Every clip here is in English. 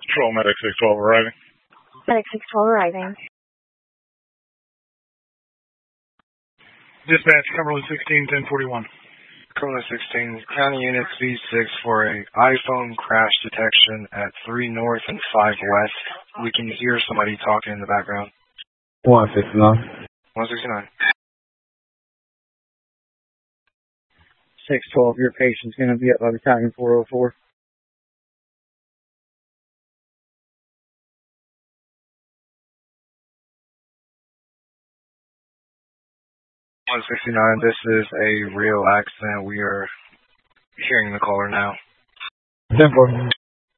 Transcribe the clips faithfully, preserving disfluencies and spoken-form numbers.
Control Medic six twelve arriving. Medic six twelve arriving. Dispatch, Cumberland sixteen, ten forty-one. Cumberland sixteen, County Unit V six for a iPhone crash detection at three North and five West. We can hear somebody talking in the background. one sixty-nine. one sixty-nine. six twelve, your patient's going to be up by battalion four oh four. one sixty-nine, this is a real accident. We are hearing the caller now. ten four.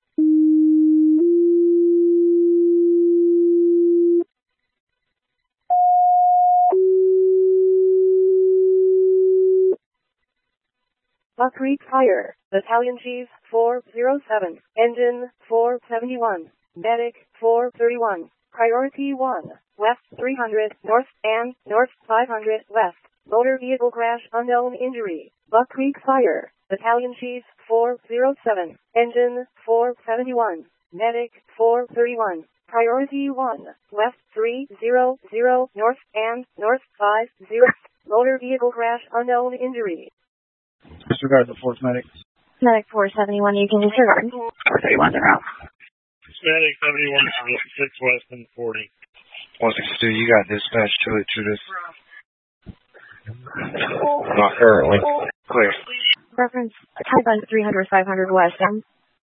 Buck Creek Fire, Battalion Chief four oh seven, Engine four seventy-one, Medic four thirty-one, Priority one, West three hundred, North and North five hundred West, motor vehicle crash, unknown injury, Buck Creek Fire, Battalion Chief four oh seven, Engine four seventy-one, Medic four thirty-one, Priority one, West three hundred, North and North five hundred, motor vehicle crash, unknown injury. Disregard the fourth medic. Medic four seventy-one, you can disregard. four thirty-one, they're out. Medic seventy-one, six West and forty. one sixty-two, you got dispatch to it, to this. Not currently. Clear. Reference, type on three hundred, five hundred West. Um,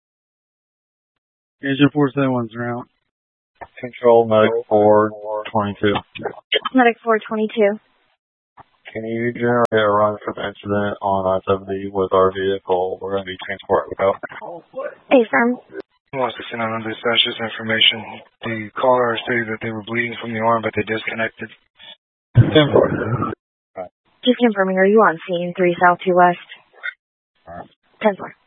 Engine four seventy-ones are out. Control Medic four twenty-two. Medic four twenty-two. Can you generate a run for the incident on I seventy with our vehicle? We're going to be transporting without. Hey, firm. one sixty-nine on dispatch, this information. The caller stated that they were bleeding from the arm, but they disconnected. ten four. Just confirming, are you on scene three South two West? Alright. ten four.